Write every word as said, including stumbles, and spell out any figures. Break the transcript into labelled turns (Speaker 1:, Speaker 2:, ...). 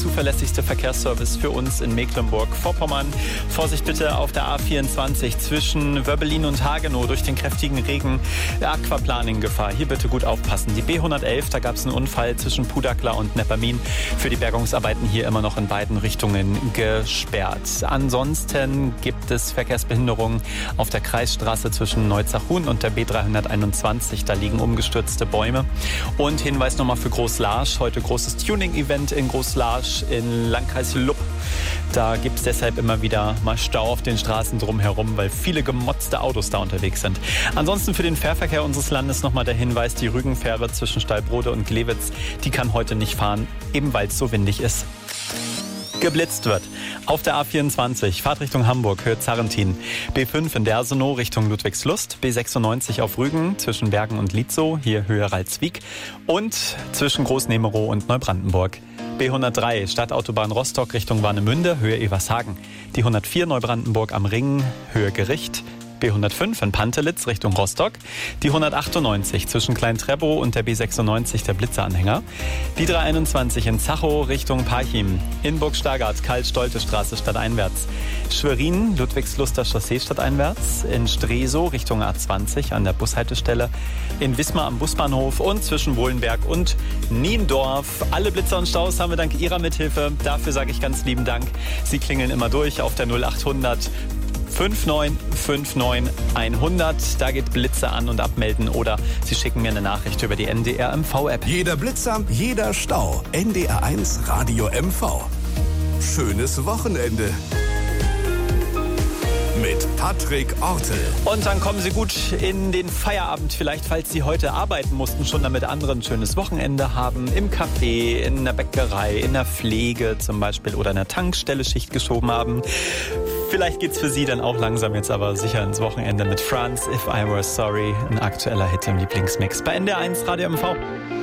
Speaker 1: zuverlässigste Verkehrsservice für uns in Mecklenburg-Vorpommern. Vorsicht bitte auf der A vierundzwanzig zwischen Wöbbelin und Hagenow durch den kräftigen Regen. Aquaplaning-Gefahr. Hier bitte gut aufpassen. Die B hundertelf, da gab es einen Unfall zwischen Pudakla und Neppermin. Für die Bergungsarbeiten hier immer noch in beiden Richtungen gesperrt. Ansonsten gibt es Verkehrsbehinderungen auf der Kreisstraße zwischen Neuzach-Huhn und der B dreihunderteinundzwanzig. Da liegen umgestürzte Bäume. Und Hinweis nochmal für Großlarsch. Heute großes Tuning-Event in Großlarsch in Landkreis Lupp. Da gibt es deshalb immer wieder mal Stau auf den Straßen drumherum, weil viele gemotzte Autos da unterwegs sind. Ansonsten für den Fährverkehr unseres Landes nochmal der Hinweis, die Rügenfähre zwischen Stallbrode und Glewitz, die kann heute nicht fahren, eben weil es so windig ist. Geblitzt wird. Auf der A vierundzwanzig, Fahrtrichtung Hamburg, Höhe Zarrentin. B fünf in Dersenow Richtung Ludwigslust. B sechsundneunzig auf Rügen zwischen Bergen und Lietzow, hier Höhe Ralswiek. Und zwischen Großnemerow und Neubrandenburg. B hundertdrei, Stadtautobahn Rostock Richtung Warnemünde, Höhe Evershagen. Die hundertvier Neubrandenburg am Ring, Höhe Gericht. B hundertfünf in Pantelitz Richtung Rostock. Die hundertachtundneunzig zwischen Klein-Treppow und der B sechsundneunzig der Blitzeranhänger. Die dreihunderteinundzwanzig in Zachow Richtung Parchim. In Burg-Stargard Karl-Stolte-Straße stadteinwärts. Schwerin Ludwigsluster Chaussee stadteinwärts. In Stresow Richtung A zwanzig an der Bushaltestelle. In Wismar am Busbahnhof und zwischen Wohlenberg und Niendorf. Alle Blitzer und Staus haben wir dank Ihrer Mithilfe. Dafür sage ich ganz lieben Dank. Sie klingeln immer durch auf der null achthundert fünf neun fünf neun hundert. Da geht Blitzer an und abmelden oder Sie schicken mir eine Nachricht über die N D R M V-App.
Speaker 2: Jeder Blitzer, jeder Stau. N D R eins Radio M V. Schönes Wochenende. Mit Patrick Ortel.
Speaker 1: Und dann kommen Sie gut in den Feierabend, vielleicht falls Sie heute arbeiten mussten, schon damit andere ein schönes Wochenende haben. Im Café, in der Bäckerei, in der Pflege zum Beispiel oder in der Tankstelle Schicht geschoben haben. Vielleicht geht's für Sie dann auch langsam jetzt aber sicher ins Wochenende mit France, If I Were Sorry, ein aktueller Hit im Lieblingsmix bei N D R eins Radio M V.